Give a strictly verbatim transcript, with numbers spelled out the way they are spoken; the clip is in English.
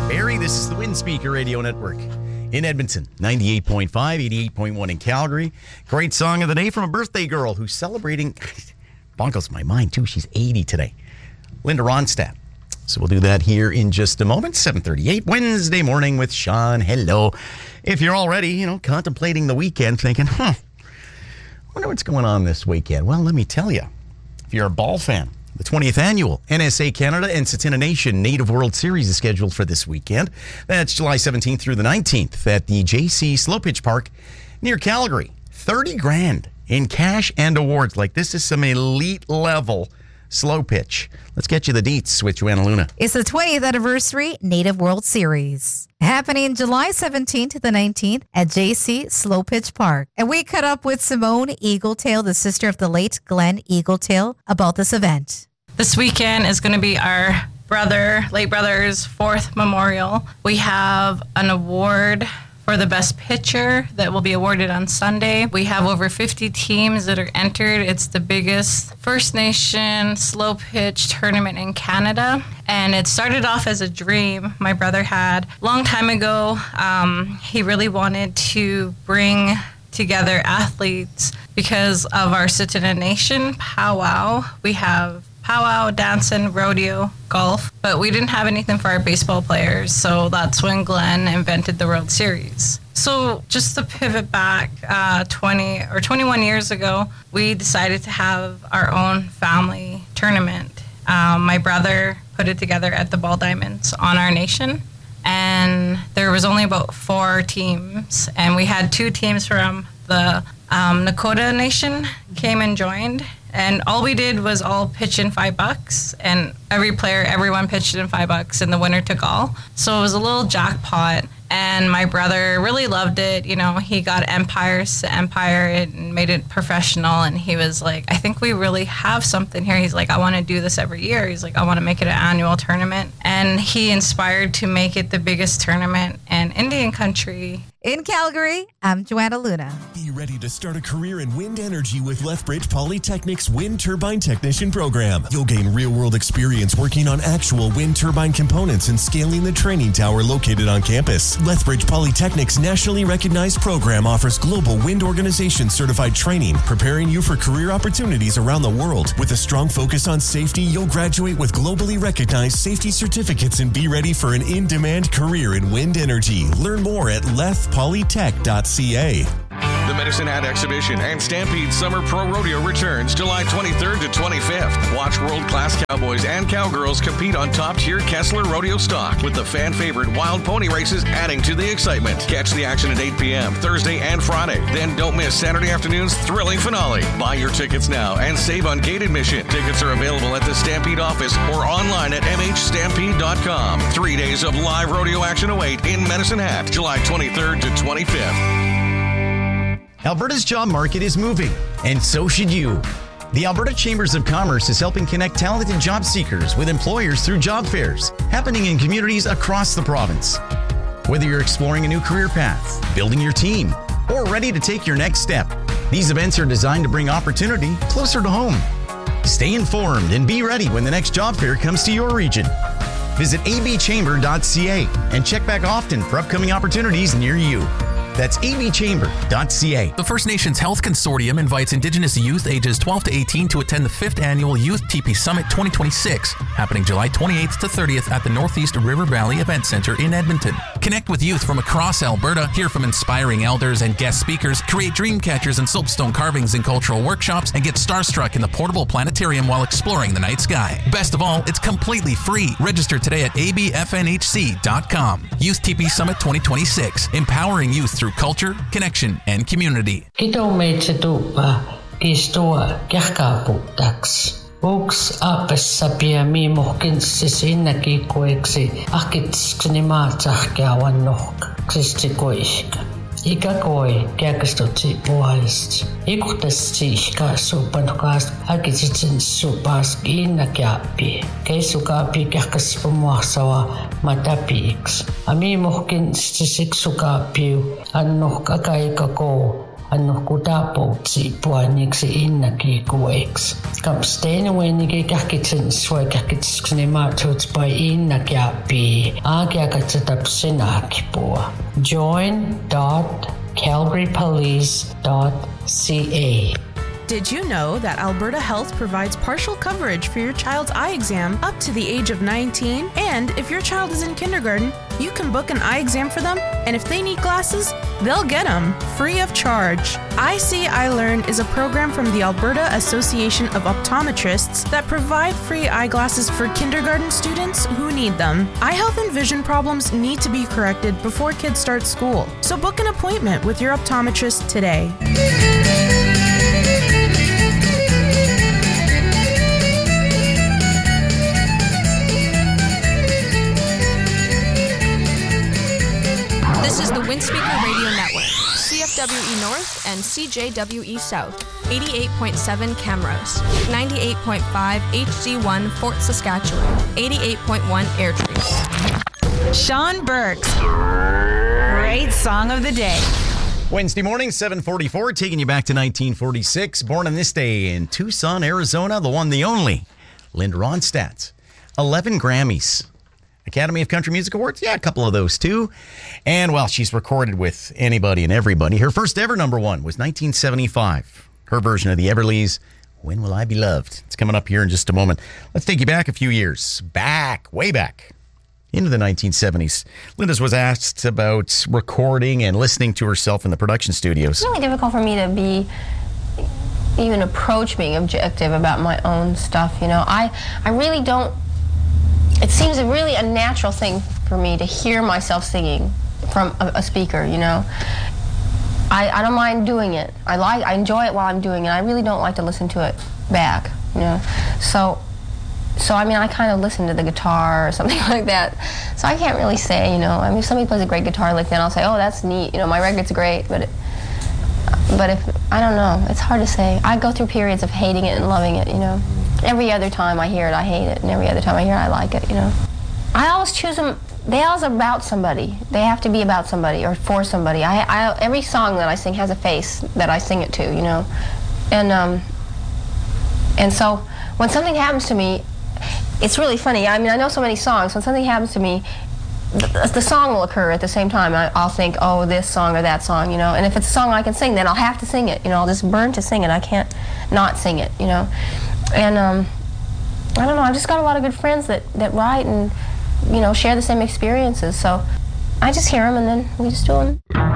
Barrie, this is the Windspeaker Radio Network. In Edmonton, ninety-eight point five, eighty-eight point one in Calgary. Great song of the day from a birthday girl who's celebrating, boggles my mind too, she's eighty today. Linda Ronstadt. So we'll do that here in just a moment. seven thirty-eight, Wednesday morning with Sean. Hello. If you're already, you know, contemplating the weekend, thinking, huh, I wonder what's going on this weekend. Well, let me tell you. If you're a ball fan, the twentieth annual N S A Canada and Tsuut'ina Nation Native World Series is scheduled for this weekend. That's July seventeenth through the nineteenth at the J C Slow Pitch Park near Calgary. thirty grand in cash and awards. Like, this is some elite level slow pitch. Let's get you the deets with Joanna Luna. It's the twentieth anniversary Native World Series, happening July seventeenth to the nineteenth at J C Slow Pitch Park. And we caught up with Simone Eagletail, the sister of the late Glenn Eagletail, about this event. This weekend is going to be our brother, late brother's fourth memorial. We have an award for the best pitcher that will be awarded on Sunday. We have over fifty teams that are entered. It's the biggest First Nation slow pitch tournament in Canada. And it started off as a dream my brother had a long time ago. Um, he really wanted to bring together athletes because of our Tsuut'ina Nation powwow. We have powwow, dancing, rodeo, golf, but we didn't have anything for our baseball players, so that's when Glenn invented the World Series. So just to pivot back uh, twenty or twenty-one years ago, we decided to have our own family tournament. Um, my brother put it together at the Ball Diamonds on our nation, and there was only about four teams, and we had two teams from the um, Nakota Nation came and joined. And all we did was all pitch in five bucks, and every player, everyone pitched in five bucks, and the winner took all. So it was a little jackpot, and my brother really loved it. You know, he got Empires to Empire and made it professional, and he was like, I think we really have something here. He's like, I want to do this every year. He's like, I want to make it an annual tournament. And he inspired to make it the biggest tournament in Indian country. In Calgary, I'm Joanna Luna. Be ready to start a career in wind energy with Lethbridge Polytechnic's Wind Turbine Technician program. You'll gain real-world experience working on actual wind turbine components and scaling the training tower located on campus. Lethbridge Polytechnic's nationally recognized program offers global wind organization certified training, preparing you for career opportunities around the world. With a strong focus on safety, you'll graduate with globally recognized safety certificates and be ready for an in-demand career in wind energy. Learn more at leth polytech dot c a. The Medicine Hat Exhibition and Stampede Summer Pro Rodeo returns July twenty-third to twenty-fifth. Watch world-class cowboys and cowgirls compete on top-tier Kessler Rodeo stock, with the fan-favorite wild pony races adding to the excitement. Catch the action at eight p.m. Thursday and Friday. Then don't miss Saturday afternoon's thrilling finale. Buy your tickets now and save on gate admission. Tickets are available at the Stampede office or online at m h stampede dot com. Three days of live rodeo action await in Medicine Hat, July twenty-third to twenty-fifth. Alberta's job market is moving, and so should you. The Alberta Chambers of Commerce is helping connect talented job seekers with employers through job fairs happening in communities across the province. Whether you're exploring a new career path, building your team, or ready to take your next step, these events are designed to bring opportunity closer to home. Stay informed and be ready when the next job fair comes to your region. Visit a b chamber dot c a and check back often for upcoming opportunities near you. That's a b chamber dot c a. The First Nations Health Consortium invites Indigenous youth ages twelve to eighteen to attend the fifth Annual Youth T P Summit twenty twenty-six, happening July twenty-eighth to thirtieth at the Northeast River Valley Event Center in Edmonton. Connect with youth from across Alberta, hear from inspiring elders and guest speakers, create dream catchers and soapstone carvings in cultural workshops, and get starstruck in the portable planetarium while exploring the night sky. Best of all, it's completely free. Register today at a b f n h c dot com. Youth T P Summit twenty twenty-six, empowering youth through culture, connection, and community. Kito me tsetupa kistua kiahkapu taks. Uks apes sapia mi mohkin sis innaki koeksi akits knimatsah kiawan nohk kristi koishka. Ika koi kiakastotsi puhaist. Ikutasti ka supanukas akitsin supas innaki api. Keisukapi kiahkas pumuasawa matapiks. Ami mohkin sisiksukapi annoh kakaika ko annoh kutapotsi puaniksi innaki kueks. Kam stene wenige kiahkitsin swa kiahkitsknema tuts by innaki api. Calgary. Agya katitap sinakipua. join dot calgary police dot c a. Did you know that Alberta Health provides partial coverage for your child's eye exam up to the age of nineteen? And if your child is in kindergarten, you can book an eye exam for them, and if they need glasses, they'll get them free of charge. I See, I Learn is a program from the Alberta Association of Optometrists that provide free eyeglasses for kindergarten students who need them. Eye health and vision problems need to be corrected before kids start school, so book an appointment with your optometrist today. This is the Windspeaker Radio Network, C F W E North and C J W E South, eighty-eight point seven Camrose, ninety-eight point five H D one Fort Saskatchewan, eighty-eight point one Airtree. Sean Burks, great song of the day. Wednesday morning, seven forty-four, taking you back to nineteen forty-six. Born on this day in Tucson, Arizona, the one, the only, Linda Ronstadt. eleven Grammys. Academy of Country Music Awards? Yeah, a couple of those too. And, well, she's recorded with anybody and everybody. Her first ever number one was nineteen seventy-five. Her version of the Everlys, When Will I Be Loved? It's coming up here in just a moment. Let's take you back a few years. Back, way back, into the nineteen seventies. Linda's was asked about recording and listening to herself in the production studios. It's really difficult for me to be, even approach being objective about my own stuff, you know. I, I really don't. It seems a really a natural thing for me to hear myself singing from a, a speaker, you know. I, I don't mind doing it. I like I enjoy it while I'm doing it. I really don't like to listen to it back, you know. So, so I mean, I kind of listen to the guitar or something like that. So I can't really say, you know. I mean, if somebody plays a great guitar like that, I'll say, oh, that's neat. You know, my record's great, but it, but if I don't know, it's hard to say. I go through periods of hating it and loving it, you know. Every other time I hear it, I hate it, and every other time I hear it, I like it, you know. I always choose them, they always are about somebody. They have to be about somebody or for somebody. I, I, every song that I sing has a face that I sing it to, you know. And, um, and so when something happens to me, it's really funny. I mean, I know so many songs. When something happens to me, the, the song will occur at the same time. I, I'll think, oh, this song or that song, you know. And if it's a song I can sing, then I'll have to sing it. You know, I'll just burn to sing it. I can't not sing it, you know. And um, I don't know, I've just got a lot of good friends that, that write and, you know, share the same experiences. So I just hear them and then we just do them.